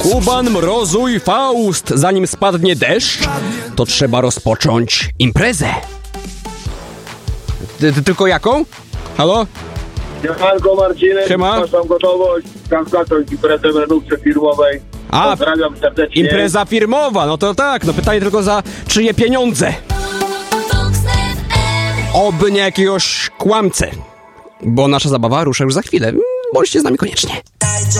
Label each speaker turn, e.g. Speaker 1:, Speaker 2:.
Speaker 1: Kuban, Mrozu i Faust, zanim spadnie deszcz, to trzeba rozpocząć imprezę. Tylko jaką? Halo?
Speaker 2: Siemanko Marcinek,
Speaker 1: Siema.
Speaker 2: masz tam gotowość, tam zacząć imprezę w renówce firmowej. Pozdrawiam serdecznie.
Speaker 1: Impreza firmowa, no to tak, no pytanie tylko za czyje pieniądze. Oby nie jakiegoś kłamcę, bo nasza zabawa rusza już za chwilę. Bądźcie z nami koniecznie.